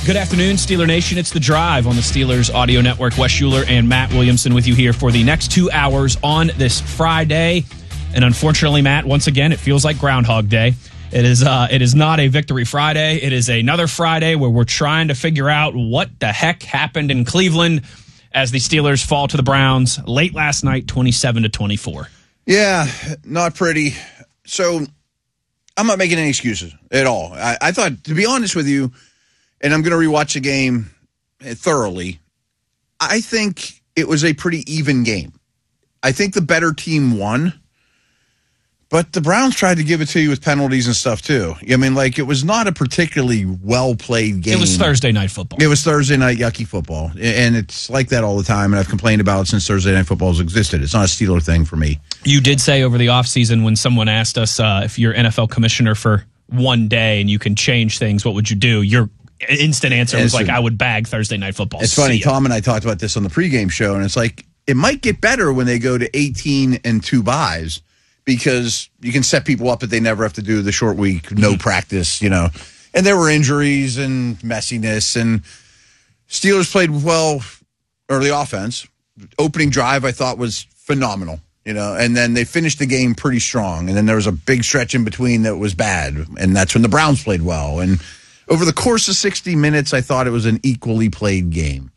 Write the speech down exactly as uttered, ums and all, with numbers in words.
Good afternoon, Steeler Nation. It's The Drive on the Steelers Audio Network. Wes Schuler and Matt Williamson with you here for the next two hours on this Friday. And unfortunately, Matt, once again, it feels like Groundhog Day. It is uh, it is not a Victory Friday. It is another Friday where we're trying to figure out what the heck happened in Cleveland as the Steelers fall to the Browns late last night, twenty-seven to twenty-four. Yeah, not pretty. So I'm not making any excuses at all. I, I thought, to be honest with you, and I'm going to rewatch the game thoroughly, I think it was a pretty even game. I think the better team won, but the Browns tried to give it to you with penalties and stuff too. I mean, like, it was not a particularly well-played game. It was Thursday night football. It was Thursday night yucky football, and it's like that all the time, and I've complained about it since Thursday night football has existed. It's not a Steeler thing for me. You did say over the offseason when someone asked us uh, if you're N F L commissioner for one day and you can change things, what would you do? Your instant answer was like, I would bag Thursday night football. It's funny, Tom and I talked about this on the pregame show, and it's like, it might get better when they go to eighteen and two buys, because you can set people up that they never have to do the short week, no mm-hmm. practice, you know. And there were injuries and messiness, and Steelers played well early offense. Opening drive, I thought, was phenomenal, you know, and then they finished the game pretty strong. And then there was a big stretch in between that was bad, and that's when the Browns played well. And over the course of sixty minutes, I thought it was an equally played game.